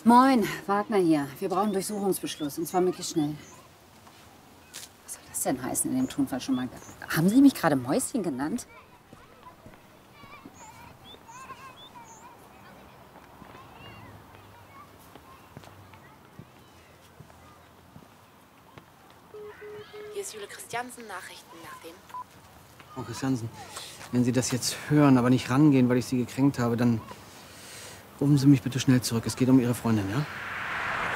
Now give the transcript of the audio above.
Moin, Wagner hier. Wir brauchen Durchsuchungsbeschluss, und zwar möglichst schnell. Was soll das denn heißen in dem Tonfall schon mal? Haben Sie mich gerade Mäuschen genannt? Hier ist Jule Christiansen, Nachrichten nach dem. Frau Christiansen, wenn Sie das jetzt hören, aber nicht rangehen, weil ich Sie gekränkt habe, dann rufen Sie mich bitte schnell zurück. Es geht um Ihre Freundin, ja?